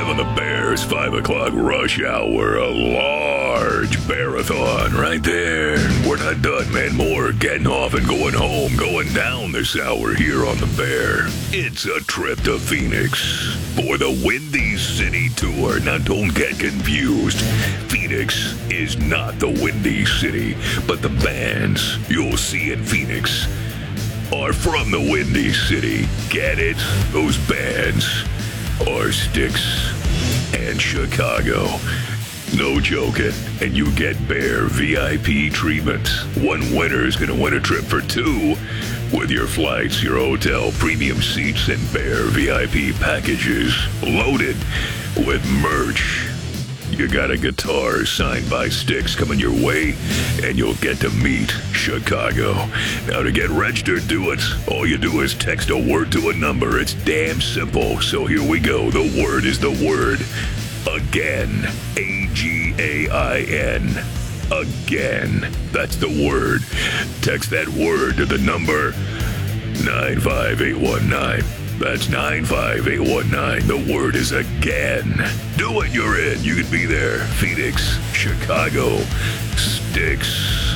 live on the Bears 5 o'clock rush hour. A large bearathon right there. We're not done, man. More getting off and going home, going down this hour here on the Bear. It's a trip to Phoenix for the Windy City Tour. Now, don't get confused. Phoenix is not the Windy City, but the bands you'll see in Phoenix are from the Windy City. Get it? Those bands are Styx and Chicago. No joking. And you get Bear VIP treatment. One winner is going to win a trip for two with your flights, your hotel, premium seats, and Bear VIP packages loaded with merch. You got a guitar signed by Styx coming your way, and you'll get to meet Chicago. Now, to get registered, do it. All you do is text a word to a number. It's damn simple. So here we go. The word is the word again. AGAIN. Again. That's the word. Text that word to the number 95819. That's 95819. The word is again. Do it, you're in. You could be there. Phoenix, Chicago, Styx.